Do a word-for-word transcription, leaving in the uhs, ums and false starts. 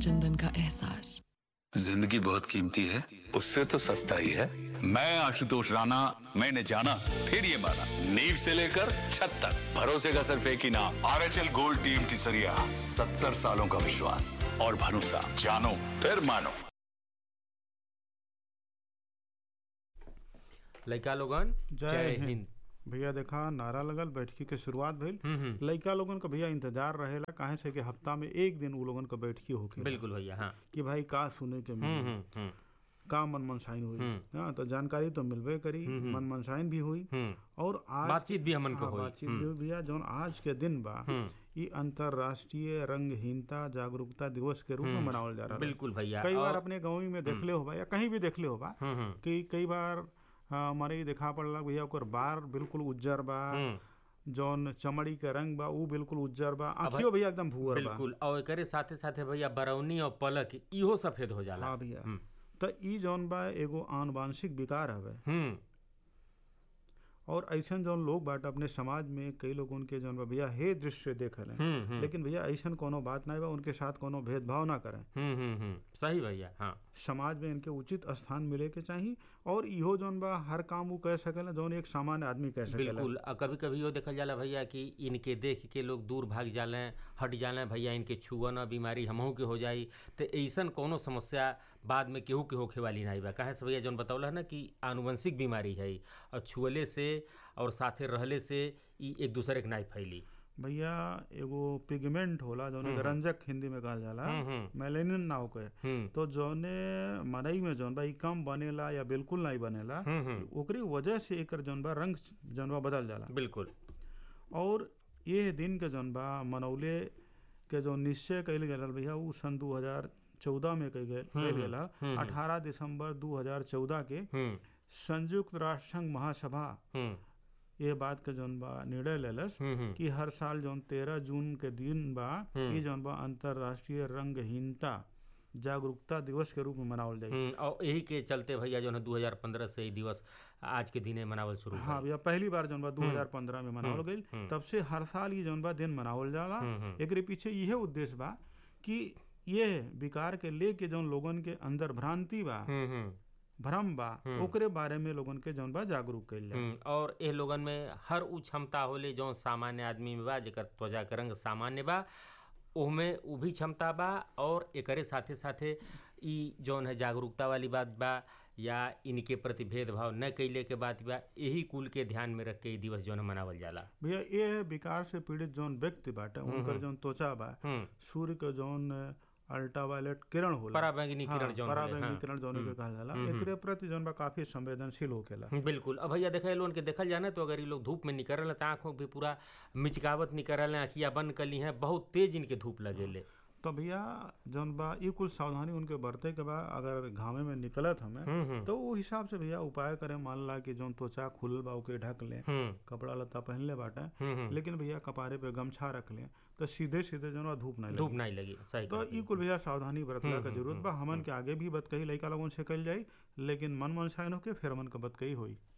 चंदन का एहसास। जिंदगी बहुत कीमती है, उससे तो सस्ता ही है। मैं आशुतोष राणा, मैंने जाना फिर ये माना, नींव से लेकर छत तक भरोसे का सिर्फ एक ही नाम, आरएचएल गोल्ड टीएमटी सरिया। सत्तर सालों का विश्वास और भरोसा, जानो फिर मानो। लइका लोगन जय हिंद। भैया देखा नारा लगल, बैठकी के शुरुआत भइल। लइका लोगन का भैया इंतजार रहेला, काहे से कि हफ्ता में एक दिन उ लोगन का बैठकी होके। बिल्कुल भैया, हाँ, कि भाई का सुने के मिली, का मन मनसाइन हुई। हाँ, तो जानकारी तो मिलबे करी, मन मनसाइन भी हुई और आज बातचीत भी हमन को हुई। बातचीत भी हुई भैया। जौन आज के दिन बा ये अंतरराष्ट्रीय रंगहीनता जागरूकता दिवस के रूप में मनावल जा रहा है। बिल्कुल भैया। कई बार अपने गाँव में देखले होबा या कहीं भी देखले होबा कि कई बार हमारे देखा पड़ला भैया ओकर बार बिल्कुल उज्जर बा, जौन चमड़ी के रंग बा उ बिल्कुल उज्जर बा, आँखियों भैया एकदम भूअर बा। बिल्कुल। और एकरे साथे साथे भैया बरौनी और पलक इहो सफेद हो जाला। हाँ भैया, तो ई जौन बा एगो आनुवांशिक विकार हवे। और ऐसा जौन लोग बाटे अपने समाज में, कई लोग उनके जौन बा भैया हे दृश्य देखल हैं, लेकिन भैया ऐसा कोनो बात नहीं बा, उनके साथ कोनो भेदभाव ना करें। सही भैया, हाँ। समाज में इनके उचित स्थान मिले के चाहिए और इहो जौन बा हर काम वो कह सकेला जौन एक सामान्य आदमी कह सकेला। बिल्कुल। कभी कभी यो देखल जाला भैया कि इनके देख के लोग दूर भाग जाले, हट जाले, भैया इनके छुआ ना बीमारी हमहू के हो जाई, तो ऐसन कोनो समस्या बाद में केहू के होखे वाली नहीं बा। काहे से भैया जौन बतावला है ना कि आनुवंशिक बीमारी है और छुअले से और साथे रहले से ई एक दूसरे के नहीं फैली। भैया एगो पिगमेंट होला जौन रंजक हिंदी में कहल जाला, मेलेनिन नाव के, तो जौने मनई में जौन बा ई कम बनेला या बिल्कुल नहीं बनेला, ओकरी वजह से एकर जौन बा रंग जौन बा बदल जाला। बिल्कुल। और ये दिन के जौन बा मनौले के जो निश्चय कइल गेल भैया उ सन दो हज़ार चौदह में कइल गेल अठारह दिसंबर दो हज़ार चौदह के संयुक्त राष्ट्र संघ महासभा ये बात के जौन बा निर्णय लेलस कि हर साल जौन तेरह जून के दिन बा ये जौन बा अंतरराष्ट्रीय रंगहीनता जागरूकता दिवस के रूप में मनावल जाए। और यही के चलते भैया जो है दो हज़ार पंद्रह से ये दिवस आज के दिन मनावल शुरू। हाँ भैया, पहली बार जौन बा दो हज़ार पंद्रह में मनावल गई, तब से हर साल ये जौन बा दिन मनावल जाला। एकरे पीछे यह उद्देश्य बा कि ये विकार के लेके जौन लोगन के अंदर भ्रांति बा, भ्रम बा, ओकरे बारे में लोगन के जौन बा जागरूक कइल जाए। और ए लोगन में हर उ क्षमता होले जो सामान्य आदमी में बा, जेकर त्वचा के रंग सामान्य बा, ओहमे उ भी क्षमता बा। और एकरे साथे साथे ई जौन है जागरूकता वाली बात बा या इनके प्रति भेदभाव न कैले के बात बा, यही कुल के ध्यान में रख के ई दिवस जौन मनावल जाला। भैया ये विकार से पीड़ित जौन व्यक्ति बाटे उनकर जौन त्वचा बा सूर्य के जौन अल्ट्रावायलेट किरण होला, पराबैंगनी किरण जौन पराबैंगनी किरण जौन के कहल जाला, एकरे प्रति जौन बा काफी संवेदनशील होखेला। बिल्कुल। अब भैया देखा लोगन के देखल जाना तो अगर ये लोग धूप में निकलल तो आँखों भी पूरा मिचकावत निकलल, आँखिया बंद कली हैं, बहुत तेज इनके धूप लगेले। तो भैया जौन बा ये कुछ सावधानी उनके बरते के बा, अगर घामे में निकलत हमें तो वो हिसाब से भैया उपाय करें। मान ला कि जौन त्वचा खुलल बा ओके ढक लें, कपड़ा लत्ता पहन ले बाटे, लेकिन भैया कपारे पे गमछा रख लें तो सीधे सीधे जौन धूप नहीं धूप नहीं लगी। सही। तो ये कुल भैया सावधानी बरतला का जरूरत बा। हमन के आगे भी बत कही लइका लोगन से कल जाई, लेकिन मन मनसाइन होके फिर मन का बत कही होई।